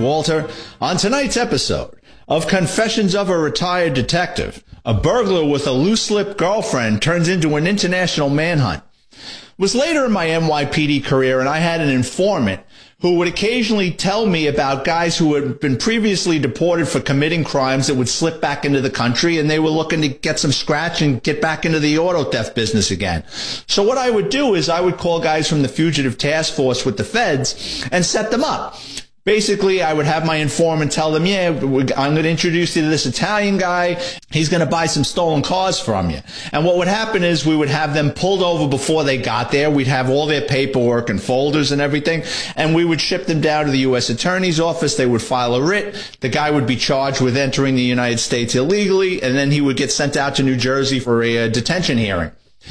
Walter. On tonight's episode of Confessions of a Retired Detective, a burglar with a loose-lipped girlfriend turns into an international manhunt. It was later in my NYPD career, and I had an informant who would occasionally tell me about guys who had been previously deported for committing crimes that would slip back into the country, and they were looking to get some scratch and get back into the auto theft business again. So what I would do is I would call guys from the Fugitive Task Force with the feds and set them up. Basically, I would have my informant tell them, yeah, I'm going to introduce you to this Italian guy. He's going to buy some stolen cars from you. And what would happen is we would have them pulled over before they got there. We'd have all their paperwork and folders and everything. And we would ship them down to the U.S. Attorney's Office. They would file a writ. The guy would be charged with entering the United States illegally. And then he would get sent out to New Jersey for a detention hearing.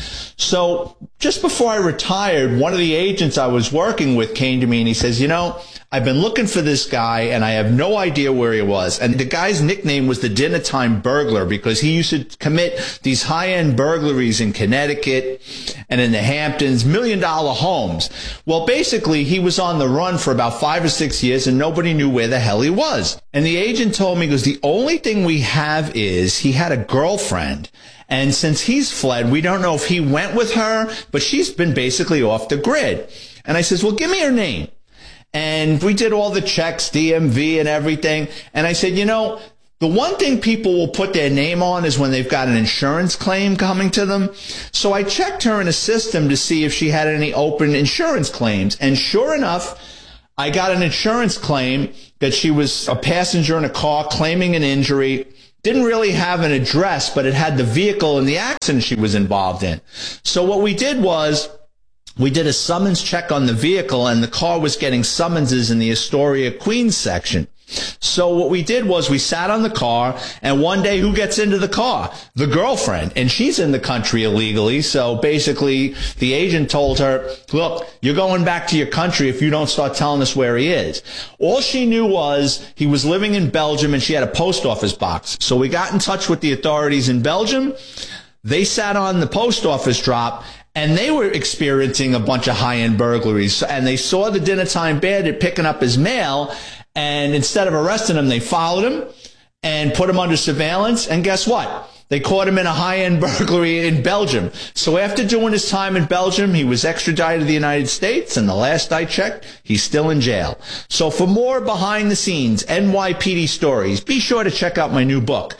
So just before I retired, one of the agents I was working with came to me and he says, you know, I've been looking for this guy and I have no idea where he was. And the guy's nickname was the Dinner Time Burglar because he used to commit these high-end burglaries in Connecticut and in the Hamptons, million-dollar homes. Well, basically, he was on the run for about 5 or 6 years and nobody knew where the hell he was. And the agent told me, he goes, the only thing we have is he had a girlfriend. And since he's fled, we don't know if he went with her, but she's been basically off the grid. And I says, well, give me her name. And we did all the checks, DMV and everything. And I said, you know, the one thing people will put their name on is when they've got an insurance claim coming to them. So I checked her in a system to see if she had any open insurance claims. And sure enough, I got an insurance claim that she was a passenger in a car claiming an injury. Didn't really have an address, but it had the vehicle and the accident she was involved in. So what we did was we did a summons check on the vehicle, and the car was getting summonses in the Astoria, Queens section. So what we did was we sat on the car, and one day who gets into the car? The girlfriend, and she's in the country illegally. So basically the agent told her, look, you're going back to your country if you don't start telling us where he is. All she knew was he was living in Belgium and she had a post office box. So we got in touch with the authorities in Belgium. They sat on the post office drop, and they were experiencing a bunch of high-end burglaries. And they saw the Dinner Time Bandit picking up his mail. And instead of arresting him, they followed him and put him under surveillance. And guess what? They caught him in a high-end burglary in Belgium. So after doing his time in Belgium, he was extradited to the United States. And the last I checked, he's still in jail. So for more behind-the-scenes NYPD stories, be sure to check out my new book,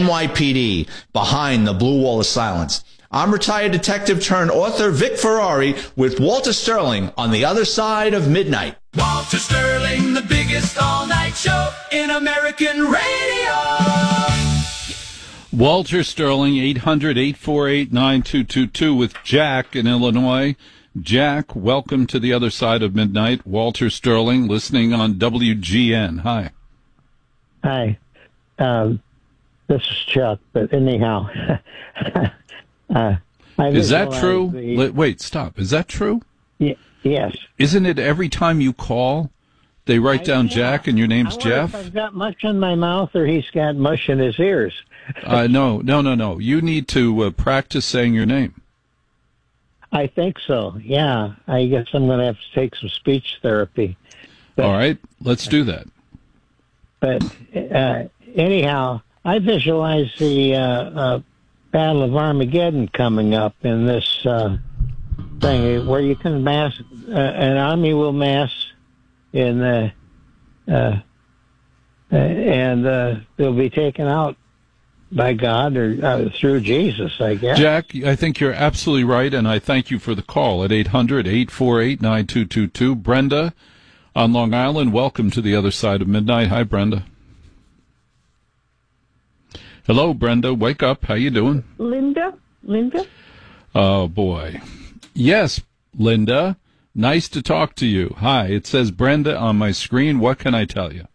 NYPD, Behind the Blue Wall of Silence. I'm retired detective turned author Vic Ferrari with Walter Sterling on the other side of midnight. Walter Sterling, the biggest all-night show in American radio. Walter Sterling, 800-848-9222 with Jack in Illinois. Jack, welcome to the other side of midnight. Walter Sterling, listening on WGN. Hi. Hi. This is Chuck, but anyhow. Is that true? Wait, stop. Is that true? Yes. Isn't it every time you call, they write down Jack and your name's Jeff? If I've got mush in my mouth or he's got mush in his ears. No. You need to practice saying your name. I think so, yeah. I guess I'm going to have to take some speech therapy. But, all right, let's do that. But anyhow, I visualize the Battle of Armageddon coming up in this thing where you can mass, an army will mass in the, and they'll be taken out by God or through Jesus, I guess. Jack, I think you're absolutely right, and I thank you for the call at 800-848-9222. Brenda on Long Island, welcome to the other side of midnight. Hi, Brenda. Hello, Brenda. Wake up. How you doing? Linda? Oh, boy. Yes, Linda. Nice to talk to you. Hi. It says Brenda on my screen. What can I tell you?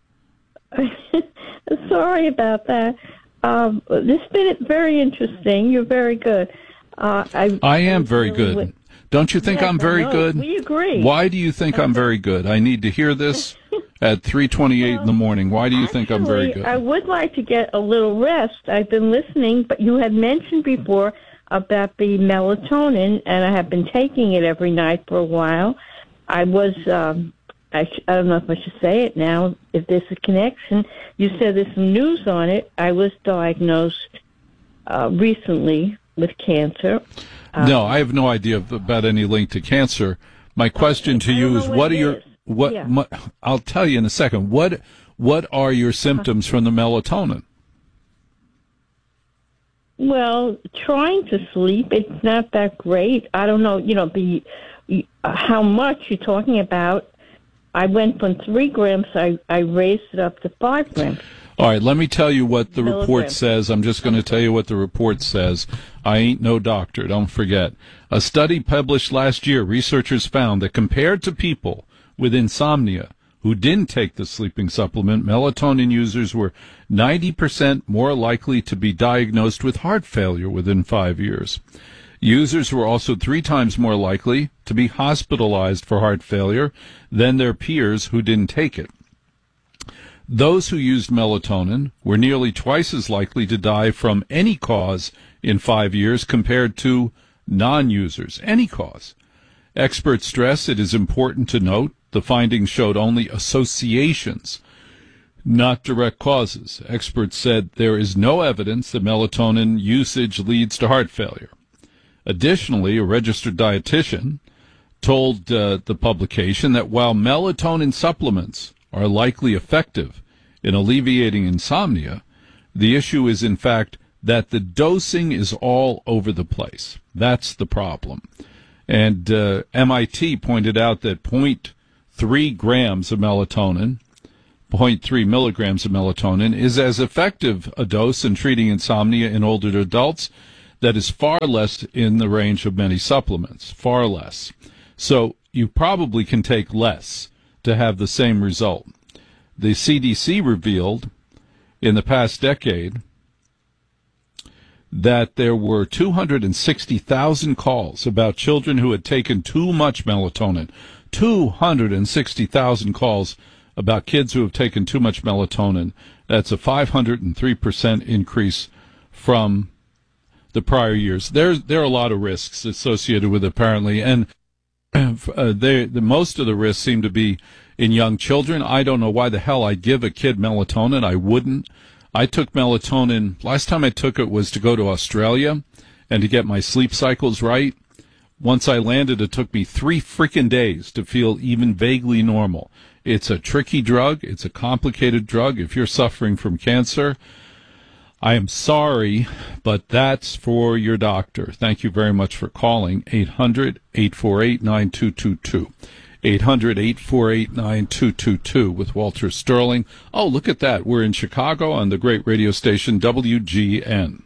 Sorry about that. This has been very interesting. You're very good. I am very good. Don't you think I'm very good? We agree. Why do you think I'm very good? I need to hear this at 3:28 in the morning. Why do you think I'm very good? I would like to get a little rest. I've been listening, but you had mentioned before about the melatonin, and I have been taking it every night for a while. I was I don't know if I should say it now, if there's a connection. You said there's some news on it. I was diagnosed recently with cancer. No, I have no idea about any link to cancer. My question to you is, what are your I'll tell you in a second. What are your symptoms from the melatonin? Well, trying to sleep, it's not that great. I don't know, how much you're talking about. I went from 3 grams, I raised it up to 5 grams. All right, let me tell you what the report says. I'm just going to tell you what the report says. I ain't no doctor, don't forget. A study published last year, researchers found that compared to people with insomnia who didn't take the sleeping supplement, melatonin users were 90% more likely to be diagnosed with heart failure within 5 years. Users were also 3 times more likely to be hospitalized for heart failure than their peers who didn't take it. Those who used melatonin were nearly twice as likely to die from any cause in 5 years compared to non-users, any cause. Experts stress it is important to note the findings showed only associations, not direct causes. Experts said there is no evidence that melatonin usage leads to heart failure. Additionally, a registered dietitian told the publication that while melatonin supplements are likely effective in alleviating insomnia, the issue is in fact that the dosing is all over the place. That's the problem. And MIT pointed out that 0.3 grams of melatonin, 0.3 milligrams of melatonin, is as effective a dose in treating insomnia in older adults that is far less in the range of many supplements, far less. So you probably can take less to have the same result. The CDC revealed in the past decade that there were 260,000 calls about children who had taken too much melatonin. 260,000 calls about kids who have taken too much melatonin. That's a 503% increase from the prior years. There are a lot of risks associated with it, apparently, and most of the risks seem to be in young children. I don't know why the hell I'd give a kid melatonin. I wouldn't. I took melatonin, last time I took it was to go to Australia and to get my sleep cycles right. Once I landed, it took me 3 freaking days to feel even vaguely normal. It's a tricky drug. It's a complicated drug. If you're suffering from cancer, I am sorry, but that's for your doctor. Thank you very much for calling. 800-848-9222. 800-848-9222 with Walter Sterling. Oh, look at that. We're in Chicago on the great radio station WGN.